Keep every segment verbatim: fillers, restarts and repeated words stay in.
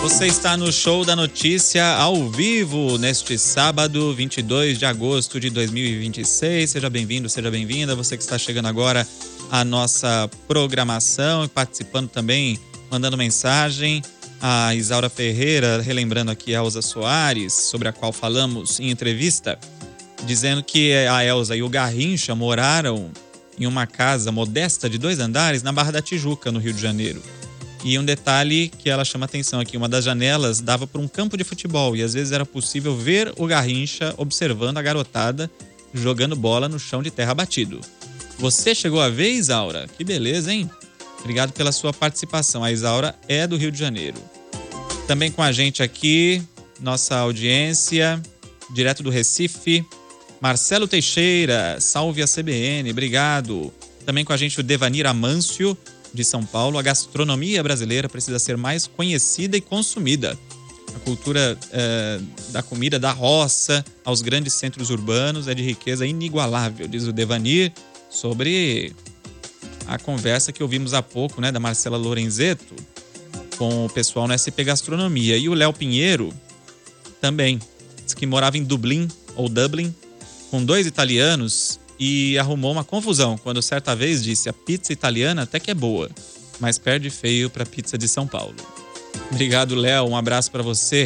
Você está no Show da Notícia ao vivo neste sábado, vinte e dois de agosto de dois mil e vinte e seis. Seja bem-vindo, seja bem-vinda. Você que está chegando agora à nossa programação e participando também, mandando mensagem. A Isaura Ferreira, relembrando aqui a Elza Soares, sobre a qual falamos em entrevista, dizendo que a Elza e o Garrincha moraram em uma casa modesta de dois andares na Barra da Tijuca, no Rio de Janeiro. E um detalhe que ela chama atenção aqui, uma das janelas dava para um campo de futebol e às vezes era possível ver o Garrincha observando a garotada jogando bola no chão de terra batido. Você chegou a ver, Isaura? Que beleza, hein? Obrigado pela sua participação. A Isaura é do Rio de Janeiro. Também com a gente aqui, nossa audiência, direto do Recife, Marcelo Teixeira, salve a C B N, obrigado. Também com a gente o Devanir Amâncio, de São Paulo. A gastronomia brasileira precisa ser mais conhecida e consumida. A cultura eh, da comida da roça aos grandes centros urbanos é de riqueza inigualável, diz o Devanir, sobre a conversa que ouvimos há pouco, né, da Marcela Lorenzetto com o pessoal no S P Gastronomia. E o Léo Pinheiro também diz que morava em Dublin, ou Dublin, com dois italianos e arrumou uma confusão quando certa vez disse: a pizza italiana até que é boa, mas perde feio para a pizza de São Paulo. Obrigado, Léo. Um abraço para você.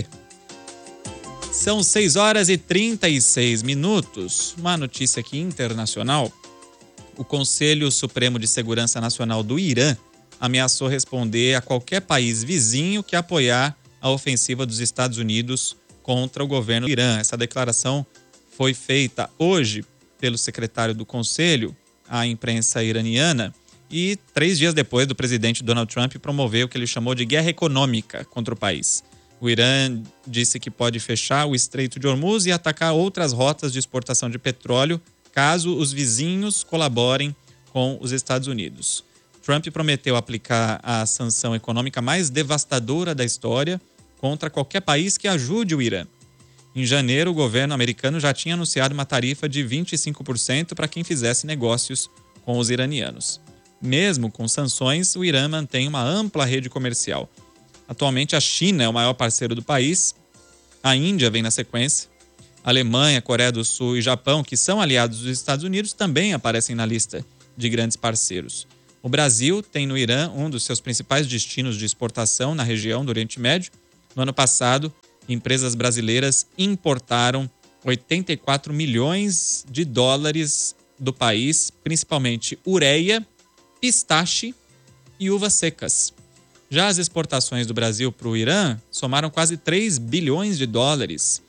São seis horas e trinta e seis minutos. Uma notícia aqui internacional. O Conselho Supremo de Segurança Nacional do Irã ameaçou responder a qualquer país vizinho que apoiar a ofensiva dos Estados Unidos contra o governo do Irã. Essa declaração foi feita hoje pelo secretário do Conselho à imprensa iraniana e três dias depois do presidente Donald Trump promover o que ele chamou de guerra econômica contra o país. O Irã disse que pode fechar o Estreito de Hormuz e atacar outras rotas de exportação de petróleo caso os vizinhos colaborem com os Estados Unidos. Trump prometeu aplicar a sanção econômica mais devastadora da história contra qualquer país que ajude o Irã. Em janeiro, o governo americano já tinha anunciado uma tarifa de vinte e cinco por cento para quem fizesse negócios com os iranianos. Mesmo com sanções, o Irã mantém uma ampla rede comercial. Atualmente, a China é o maior parceiro do país, a Índia vem na sequência, a Alemanha, Coreia do Sul e Japão, que são aliados dos Estados Unidos, também aparecem na lista de grandes parceiros. O Brasil tem no Irã um dos seus principais destinos de exportação na região do Oriente Médio. No ano passado, empresas brasileiras importaram oitenta e quatro milhões de dólares do país, principalmente ureia, pistache e uvas secas. Já as exportações do Brasil para o Irã somaram quase três bilhões de dólares.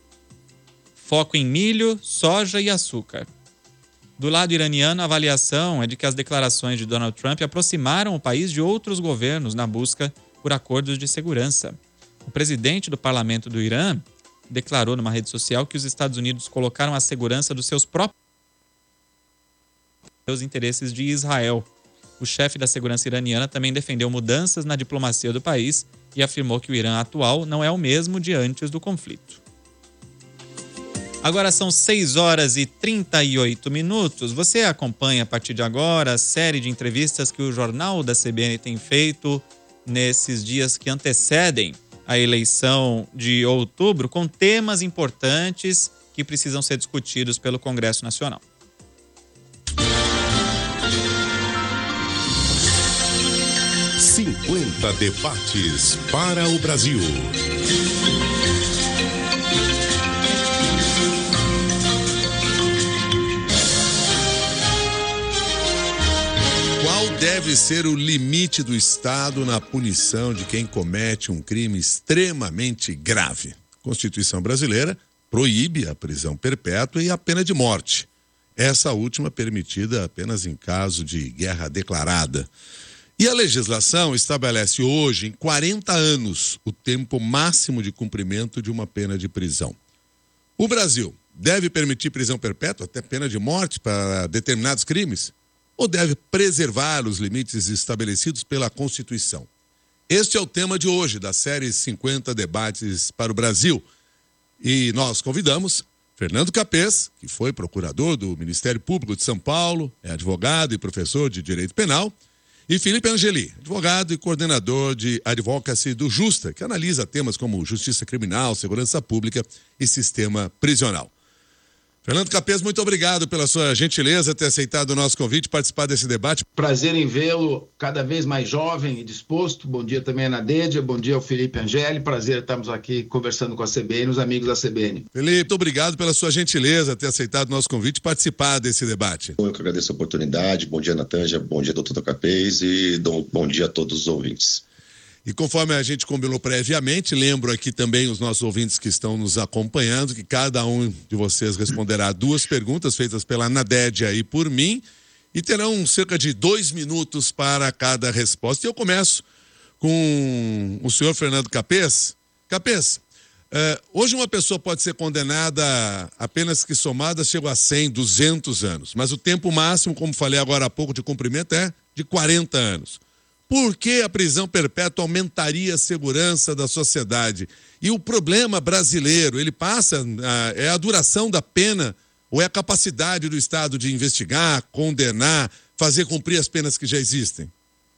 Foco em milho, soja e açúcar. Do lado iraniano, a avaliação é de que as declarações de Donald Trump aproximaram o país de outros governos na busca por acordos de segurança. O presidente do parlamento do Irã declarou numa rede social que os Estados Unidos colocaram a segurança dos seus próprios seus interesses de Israel. O chefe da segurança iraniana também defendeu mudanças na diplomacia do país e afirmou que o Irã atual não é o mesmo de antes do conflito. Agora são seis horas e trinta e oito minutos. Você acompanha a partir de agora a série de entrevistas que o Jornal da C B N tem feito nesses dias que antecedem a eleição de outubro, com temas importantes que precisam ser discutidos pelo Congresso Nacional. cinquenta debates para o Brasil. Qual deve ser o limite do Estado na punição de quem comete um crime extremamente grave? A Constituição brasileira proíbe a prisão perpétua e a pena de morte. Essa última permitida apenas em caso de guerra declarada. E a legislação estabelece hoje, em quarenta anos, o tempo máximo de cumprimento de uma pena de prisão. O Brasil deve permitir prisão perpétua, até pena de morte, para determinados crimes? Ou deve preservar os limites estabelecidos pela Constituição? Este é o tema de hoje, da série cinquenta Debates para o Brasil. E nós convidamos Fernando Capês, que foi procurador do Ministério Público de São Paulo, é advogado e professor de Direito Penal, E Felipe Angeli, advogado e coordenador de Advocacy do Justa, que analisa temas como justiça criminal, segurança pública e sistema prisional. Fernando Capês, muito obrigado pela sua gentileza, ter aceitado o nosso convite, participar desse debate. Prazer em vê-lo cada vez mais jovem e disposto. Bom dia também a Nadédia, bom dia ao Felipe Angeli. Prazer estarmos aqui conversando com a C B N, os amigos da C B N. Felipe, muito obrigado pela sua gentileza, ter aceitado o nosso convite e participar desse debate. Eu que agradeço a oportunidade. Bom dia, Natanja, bom dia, doutor Capês, e bom dia a todos os ouvintes. E conforme a gente combinou previamente, lembro aqui também os nossos ouvintes que estão nos acompanhando, que cada um de vocês responderá duas perguntas feitas pela Nadédia e por mim, e terão cerca de dois minutos para cada resposta. E eu começo com o senhor Fernando Capês. Capês, eh, hoje uma pessoa pode ser condenada apenas que somada chega a cem, duzentos anos, mas o tempo máximo, como falei agora há pouco, de cumprimento é de quarenta anos. Por que a prisão perpétua aumentaria a segurança da sociedade? E o problema brasileiro, ele passa, é a duração da pena ou é a capacidade do Estado de investigar, condenar, fazer cumprir as penas que já existem?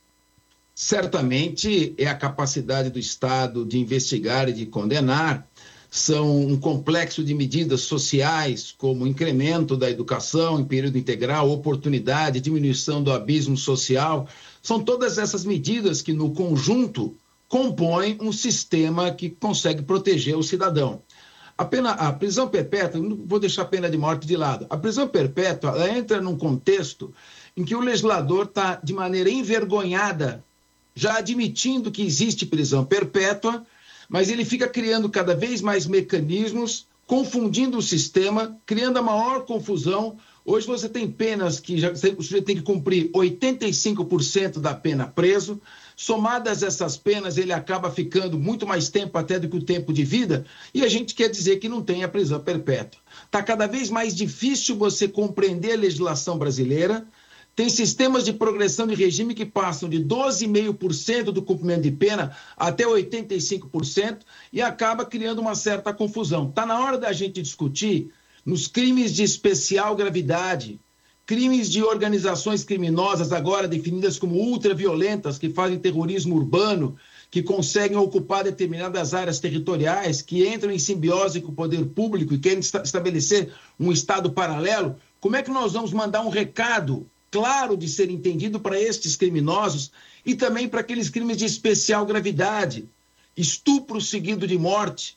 Certamente é a capacidade do Estado de investigar e de condenar. São um complexo de medidas sociais, como incremento da educação em período integral, oportunidade, diminuição do abismo social. São todas essas medidas que, no conjunto, compõem um sistema que consegue proteger o cidadão. A, pena, a prisão perpétua, não vou deixar a pena de morte de lado, a prisão perpétua ela entra num contexto em que o legislador está, de maneira envergonhada, já admitindo que existe prisão perpétua, mas ele fica criando cada vez mais mecanismos, confundindo o sistema, criando a maior confusão. Hoje você tem penas que já, o sujeito tem que cumprir oitenta e cinco por cento da pena preso. Somadas essas penas, ele acaba ficando muito mais tempo até do que o tempo de vida, e a gente quer dizer que não tem a prisão perpétua. Está cada vez mais difícil você compreender a legislação brasileira. Tem sistemas de progressão de regime que passam de doze vírgula cinco por cento do cumprimento de pena até oitenta e cinco por cento e acaba criando uma certa confusão. Está na hora da gente discutir nos crimes de especial gravidade, crimes de organizações criminosas agora definidas como ultraviolentas, que fazem terrorismo urbano, que conseguem ocupar determinadas áreas territoriais, que entram em simbiose com o poder público e querem estabelecer um Estado paralelo. Como é que nós vamos mandar um recado claro de ser entendido para estes criminosos e também para aqueles crimes de especial gravidade, estupro seguido de morte,